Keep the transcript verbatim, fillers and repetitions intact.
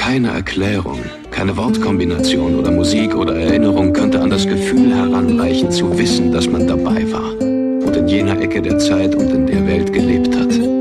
Keine Erklärung, keine Wortkombination oder Musik oder Erinnerung könnte an das Gefühl heranreichen, zu wissen, dass man dabei war und in jener Ecke der Zeit und in der Welt gelebt hat.